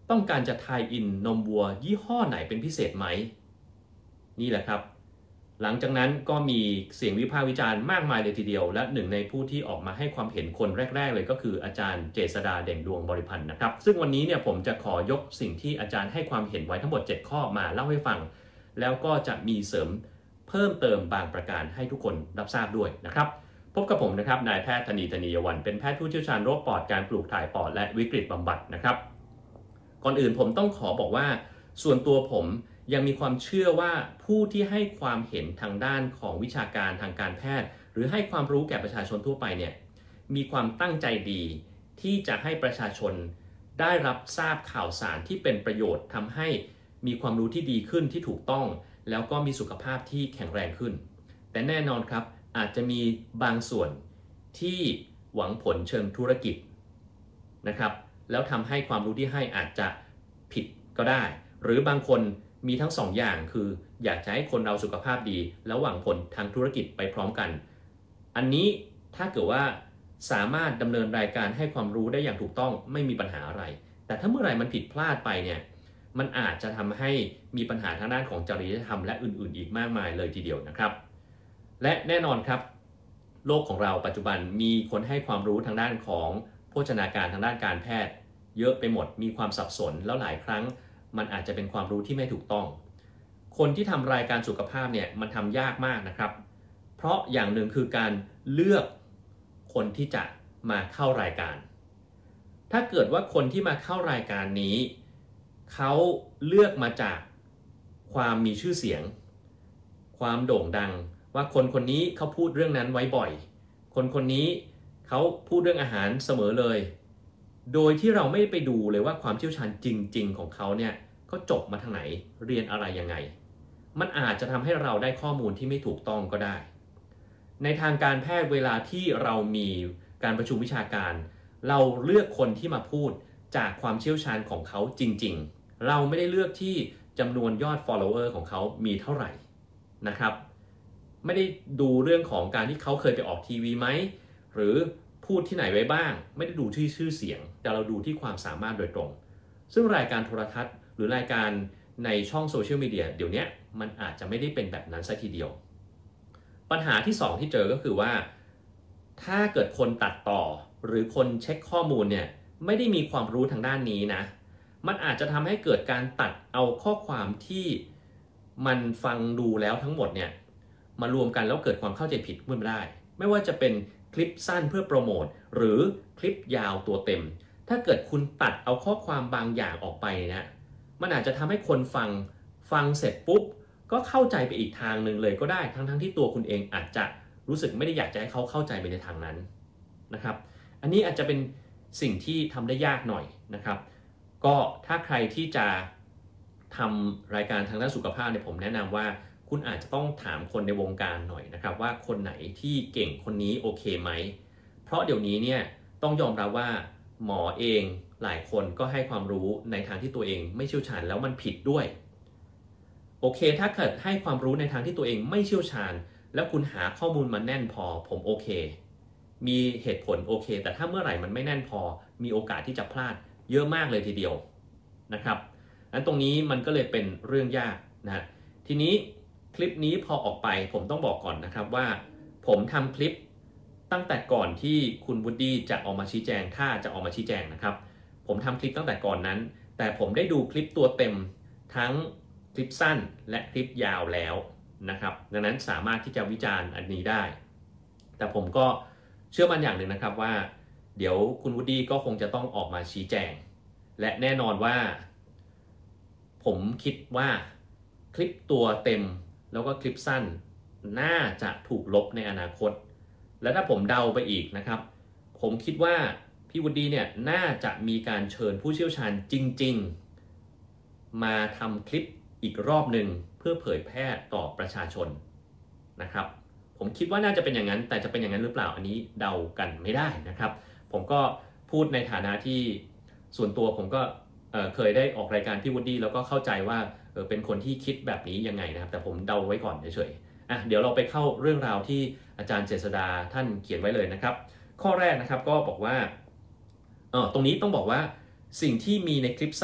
ต้องการจะทายอินนมวัวยี่ห้อไหนเป็นพิเศษไหมนี่แหละครับหลังจากนั้นก็มีเสียงวิพากษ์วิจารณ์มากมายเลยทีเดียวและหนึ่งในผู้ที่ออกมาให้ความเห็นคนแรกๆเลยก็คืออาจารย์เจษฎาเด่นดวงบริพันธ์นะครับซึ่งวันนี้เนี่ยผมจะขอยกสิ่งที่อาจารย์ให้ความเห็นไว้ทั้งหมด7ข้อมาเล่าให้ฟังแล้วก็จะมีเสริมเพิ่มเติมบางประการให้ทุกคนรับทราบด้วยนะครับพบกับผมนะครับนายแพทย์ธนียวันเป็นแพทย์ผู้เชี่ยวชาญโรคปอดการปลูกถ่ายปอดและวิกฤตบำบัดนะครับก่อนอื่นผมต้องขอบอกว่าส่วนตัวผมยังมีความเชื่อว่าผู้ที่ให้ความเห็นทางด้านของวิชาการทางการแพทย์หรือให้ความรู้แก่ประชาชนทั่วไปเนี่ยมีความตั้งใจดีที่จะให้ประชาชนได้รับทราบข่าวสารที่เป็นประโยชน์ทำให้มีความรู้ที่ดีขึ้นที่ถูกต้องแล้วก็มีสุขภาพที่แข็งแรงขึ้นแต่แน่นอนครับอาจจะมีบางส่วนที่หวังผลเชิงธุรกิจนะครับแล้วทำให้ความรู้ที่ให้อาจจะผิดก็ได้หรือบางคนมีทั้ง2 อย่างคืออยากจะให้คนเราสุขภาพดีแล้วหวังผลทางธุรกิจไปพร้อมกันอันนี้ถ้าเกิดว่าสามารถดำเนินรายการให้ความรู้ได้อย่างถูกต้องไม่มีปัญหาอะไรแต่ถ้าเมื่อไหร่มันผิดพลาดไปเนี่ยมันอาจจะทำให้มีปัญหาทางด้านของจริยธรรมและอื่นๆอีกมากมายเลยทีเดียวนะครับและแน่นอนครับโลกของเราปัจจุบันมีคนให้ความรู้ทางด้านของโภชนาการทางด้านการแพทย์เยอะไปหมดมีความสับสนแล้วหลายครั้งมันอาจจะเป็นความรู้ที่ไม่ถูกต้องคนที่ทำรายการสุขภาพเนี่ยมันทำยากมากนะครับเพราะอย่างหนึ่งคือการเลือกคนที่จะมาเข้ารายการถ้าเกิดว่าคนที่มาเข้ารายการนี้เขาเลือกมาจากความมีชื่อเสียงความโด่งดังว่าคนคนนี้เขาพูดเรื่องนั้นไว้บ่อยคนคนนี้เขาพูดเรื่องอาหารเสมอเลยโดยที่เราไม่ไปดูเลยว่าความเชี่ยวชาญจริงๆของเขาเนี่ยเขาจบมาทางไหนเรียนอะไรยังไงมันอาจจะทำให้เราได้ข้อมูลที่ไม่ถูกต้องก็ได้ในทางการแพทย์เวลาที่เรามีการประชุมวิชาการเราเลือกคนที่มาพูดจากความเชี่ยวชาญของเขาจริงๆเราไม่ได้เลือกที่จำนวนยอด follower ของเขามีเท่าไหร่นะครับไม่ได้ดูเรื่องของการที่เขาเคยไปออกทีวีไหมหรือพูดที่ไหนไว้บ้างไม่ได้ดูที่ชื่อเสียงแต่เราดูที่ความสามารถโดยตรงซึ่งรายการโทรทัศน์หรือรายการในช่องโซเชียลมีเดียเดี๋ยวนี้มันอาจจะไม่ได้เป็นแบบนั้นซะทีเดียวปัญหาที่2ที่เจอก็คือว่าถ้าเกิดคนตัดต่อหรือคนเช็คข้อมูลเนี่ยไม่ได้มีความรู้ทางด้านนี้นะมันอาจจะทำให้เกิดการตัดเอาข้อความที่มันฟังดูแล้วทั้งหมดเนี่ยมารวมกันแล้วเกิดความเข้าใจผิดขึ้นมาได้ไม่ว่าจะเป็นคลิปสั้นเพื่อโปรโมทหรือคลิปยาวตัวเต็มถ้าเกิดคุณตัดเอาข้อความบางอย่างออกไปนะมันอาจจะทำให้คนฟังเสร็จปุ๊บก็เข้าใจไปอีกทางหนึ่งเลยก็ได้ทั้งที่ตัวคุณเองอาจจะรู้สึกไม่ได้อยากจะให้เขาเข้าใจไปในทางนั้นนะครับอันนี้อาจจะเป็นสิ่งที่ทำได้ยากหน่อยนะครับก็ถ้าใครที่จะทำรายการทางด้านสุขภาพเนี่ยผมแนะนำว่าคุณอาจจะต้องถามคนในวงการหน่อยนะครับว่าคนไหนที่เก่งคนนี้โอเคไหมเพราะเดี๋ยวนี้เนี่ยต้องยอมรับว่าหมอเองหลายคนก็ให้ความรู้ในทางที่ตัวเองไม่เชี่ยวชาญแล้วมันผิดด้วยโอเคถ้าเกิดให้ความรู้ในทางที่ตัวเองไม่เชี่ยวชาญแล้วคุณหาข้อมูลมาแน่นพอผมโอเคมีเหตุผลโอเคแต่ถ้าเมื่อไหร่มันไม่แน่นพอมีโอกาสที่จะพลาดเยอะมากเลยทีเดียวนะครับนั้นตรงนี้มันก็เลยเป็นเรื่องยากนะทีนี้คลิปนี้พอออกไปผมต้องบอกก่อนนะครับว่าผมทำคลิปตั้งแต่ก่อนที่คุณวูดดี้จะออกมาชี้แจงถ้าจะออกมาชี้แจงนะครับผมทำคลิปตั้งแต่ก่อนนั้นแต่ผมได้ดูคลิปตัวเต็มทั้งคลิปสั้นและคลิปยาวแล้วนะครับดังนั้นสามารถที่จะวิจารณ์อันนี้ได้แต่ผมก็เชื่อมั่นอย่างหนึ่งนะครับว่าเดี๋ยวคุณวูดดี้ก็คงจะต้องออกมาชี้แจงและแน่นอนว่าผมคิดว่าคลิปตัวเต็มแล้วก็คลิปสั้นน่าจะถูกลบในอนาคตและถ้าผมเดาไปอีกนะครับผมคิดว่าพี่วูดดี้เนี่ยน่าจะมีการเชิญผู้เชี่ยวชาญจริงๆมาทำคลิปอีกรอบหนึ่งเพื่อเผยแพร่ต่อประชาชนนะครับผมคิดว่าน่าจะเป็นอย่างนั้นแต่จะเป็นอย่างนั้นหรือเปล่าอันนี้เดากันไม่ได้นะครับผมก็พูดในฐานะที่ส่วนตัวผมก็เคยได้ออกรายการพี่วูดดี้แล้วก็เข้าใจว่าเป็นคนที่คิดแบบนี้ยังไงนะครับแต่ผมเดาไว้ก่อนเฉยๆเดี๋ยวเราไปเข้าเรื่องราวที่อาจารย์เจษฎาท่านเขียนไว้เลยนะครับข้อแรกนะครับก็บอกว่าตรงนี้ต้องบอกว่าสิ่งที่มีในคลิปสั้น